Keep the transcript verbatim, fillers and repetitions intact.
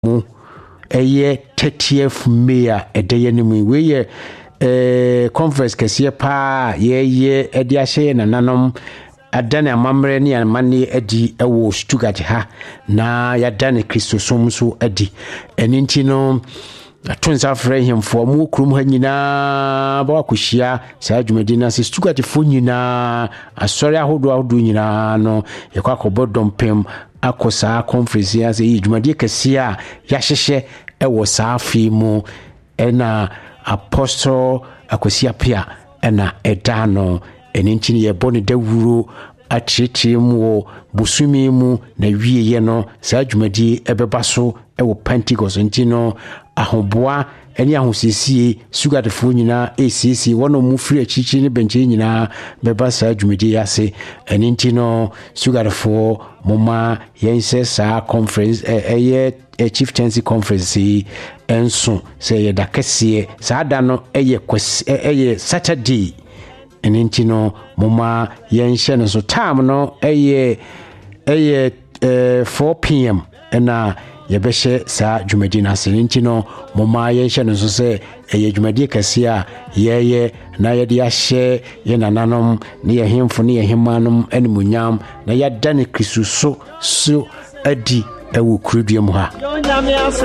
mu eye thirtieth May a edeye ne mu we ye eh conference kese pa ye ye edi ahye na nanom adane amamre ne amane adi ewo Stuttgart ha na ya dane Kristosom so adi eninti no atonsa frɛ hemfo mu krum ha nyina ba wakohia saa dwumadi na se Stuttgart fo nyina asɔre ahodo ahodo nyina no yɛkɔ akɔbɔdompem akosa conference ya se dwumadi kɛse a ya hyehye ɛwɔ saa fi mu ɛna apostle akosia pia ɛna ɛda no eninti ne yɛbɔ ne dawuro akyerɛkyerɛ mu wɔ busumi mu na wieye no saa dwumadi ɛbɛba so ɛwɔ Pentecost nti no ahoboa ɛne ahosiesie Stuttgartfo nyina esiesie wɔn mu firi akyikyi ne benche nyina bɛba saa dwumadi ase ɛne nti no Stuttgartfo moma yɛnse saa conference ɛyɛ chieftaincy conference ɛnso sɛ yɛ da kɛseɛ saa da no ɛyɛ ɛyɛ Saturday ɛne nti no moma yɛnhyɛ no so time no ɛyɛ ɛyɛ four p m ɛna yɛbɛhyɛ saa dwumadi na ase nti no moma yɛnhyɛ no so sɛ ɛyɛ dwumadi kɛse a yɛyɛ na yɛde ahyɛ yɛ nananom ne yɛ hemfo ne yɛ hemanom animunyam na yɛada ne Kristo so so adi ɛwɔ kurodua mu ha.